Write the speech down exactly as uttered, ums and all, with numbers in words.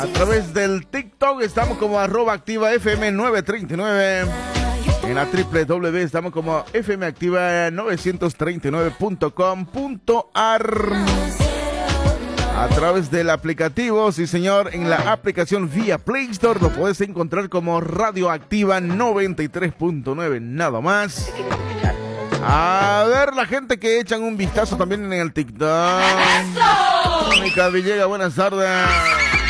A través del TikTok estamos como arroba activa F M nueve treinta y nueve. En la doble u doble u doble u estamos como F M Activa novecientos treinta y nueve punto com punto a r. A través del aplicativo, sí señor, en la aplicación vía Play Store lo puedes encontrar como Radio Activa noventa y tres punto nueve, nada más. A ver, la gente que echan un vistazo también en el TikTok. Mónica Villegas, buenas tardes.